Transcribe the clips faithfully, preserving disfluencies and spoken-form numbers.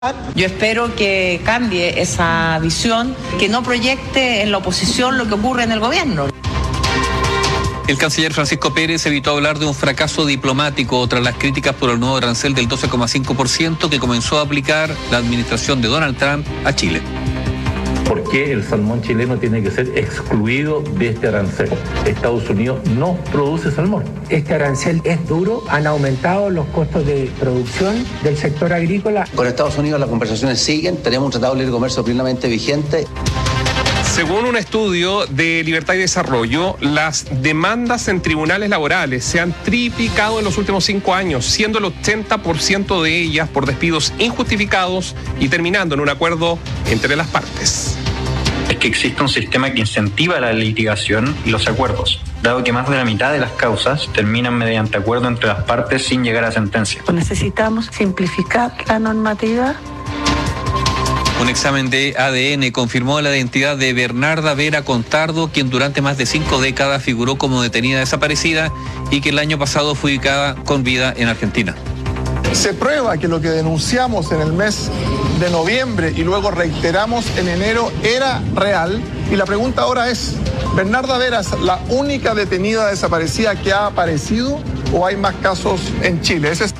Yo espero que cambie esa visión, que no proyecte en la oposición lo que ocurre en el gobierno. El canciller Francisco Pérez evitó hablar de un fracaso diplomático tras las críticas por el nuevo arancel del doce coma cinco por ciento que comenzó a aplicar la administración de Donald Trump a Chile. ¿Por qué el salmón chileno tiene que ser excluido de este arancel? Estados Unidos no produce salmón. Este arancel es duro, han aumentado los costos de producción del sector agrícola. Con Estados Unidos las conversaciones siguen, tenemos un tratado de libre comercio plenamente vigente. Según un estudio de Libertad y Desarrollo, las demandas en tribunales laborales se han triplicado en los últimos cinco años, siendo el ochenta por ciento de ellas por despidos injustificados y terminando en un acuerdo entre las partes. Es que existe un sistema que incentiva la litigación y los acuerdos, dado que más de la mitad de las causas terminan mediante acuerdo entre las partes sin llegar a sentencia. Necesitamos simplificar la normativa. Un examen de A D N confirmó la identidad de Bernarda Vera Contardo, quien durante más de cinco décadas figuró como detenida desaparecida y que el año pasado fue ubicada con vida en Argentina. Se prueba que lo que denunciamos en el mes de noviembre y luego reiteramos en enero era real. Y la pregunta ahora es, ¿Bernarda Vera es la única detenida desaparecida que ha aparecido o hay más casos en Chile? Ese es...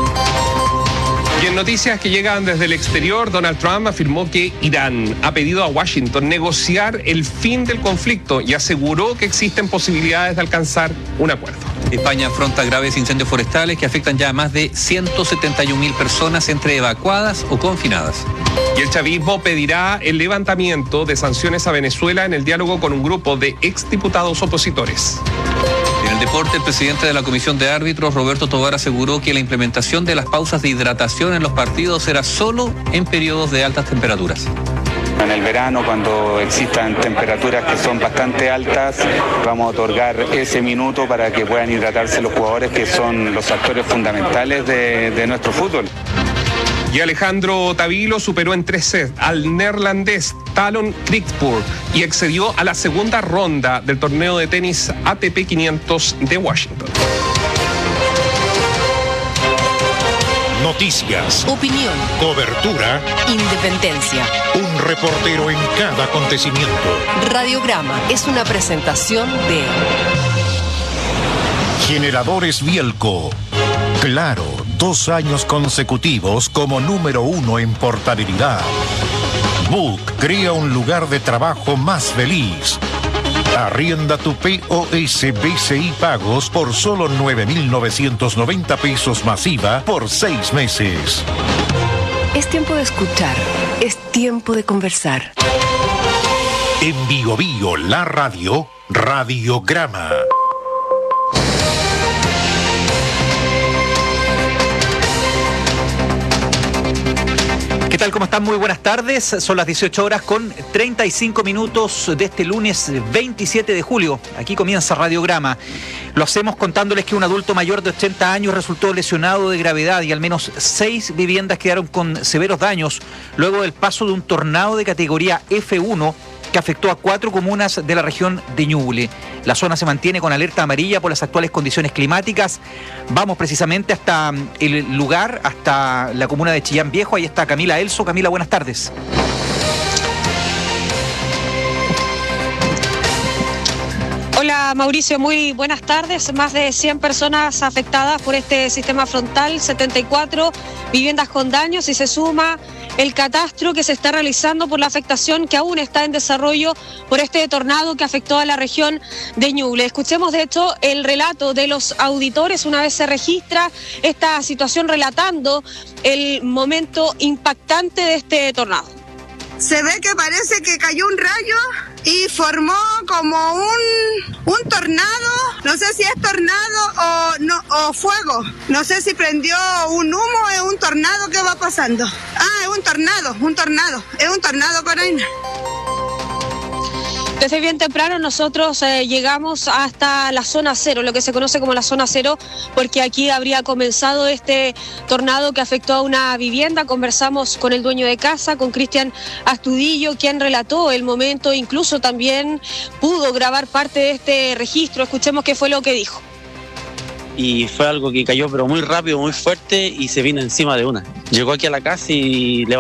Y en noticias que llegan desde el exterior, Donald Trump afirmó que Irán ha pedido a Washington negociar el fin del conflicto y aseguró que existen posibilidades de alcanzar un acuerdo. España afronta graves incendios forestales que afectan ya a más de ciento setenta y un mil personas entre evacuadas o confinadas. Y el chavismo pedirá el levantamiento de sanciones a Venezuela en el diálogo con un grupo de exdiputados opositores. En el deporte, el presidente de la Comisión de Árbitros, Roberto Tovar, aseguró que la implementación de las pausas de hidratación en los partidos será solo en periodos de altas temperaturas. En el verano, cuando existan temperaturas que son bastante altas, vamos a otorgar ese minuto para que puedan hidratarse los jugadores que son los actores fundamentales de, de nuestro fútbol. Y Alejandro Tavilo superó en tres sets al neerlandés Talon Kriksburg y accedió a la segunda ronda del torneo de tenis A T P quinientos de Washington. Noticias, opinión, cobertura, independencia. Un reportero en cada acontecimiento. Radiograma es una presentación de Generadores Bielco. Claro, dos años consecutivos como número uno en portabilidad. Book crea un lugar de trabajo más feliz. Arrienda tu P O S B C I Pagos por solo nueve mil novecientos noventa pesos masiva por seis meses. Es tiempo de escuchar, es tiempo de conversar. En Bio Bio, la radio, Radiograma. ¿Qué tal? ¿Cómo están? Muy buenas tardes. Son las dieciocho horas con treinta y cinco minutos de este lunes veintisiete de julio. Aquí comienza Radiograma. Lo hacemos contándoles que un adulto mayor de ochenta años resultó lesionado de gravedad y al menos seis viviendas quedaron con severos daños luego del paso de un tornado de categoría F uno que afectó a cuatro comunas de la región de Ñuble. La zona se mantiene con alerta amarilla por las actuales condiciones climáticas. Vamos precisamente hasta el lugar, hasta la comuna de Chillán Viejo. Ahí está Camila Elso. Camila, buenas tardes. Hola Mauricio, muy buenas tardes. Más de cien personas afectadas por este sistema frontal, setenta y cuatro viviendas con daños y se suma el catastro que se está realizando por la afectación que aún está en desarrollo por este tornado que afectó a la región de Ñuble. Escuchemos de hecho el relato de los auditores una vez se registra esta situación relatando el momento impactante de este tornado. Se ve que parece que cayó un rayo y formó como un, un tornado, no sé si es tornado o, no, o fuego, no sé si prendió un humo, es un tornado, ¿qué va pasando? Ah, es un tornado, un tornado, es un tornado, Corina. Desde bien temprano nosotros eh, llegamos hasta la zona cero, lo que se conoce como la zona cero, porque aquí habría comenzado este tornado que afectó a una vivienda. Conversamos con el dueño de casa, con Cristian Astudillo, quien relató el momento, incluso también pudo grabar parte de este registro. Escuchemos qué fue lo que dijo. y fue algo que cayó pero muy rápido, muy fuerte y se vino encima de una. Llegó aquí a la casa y le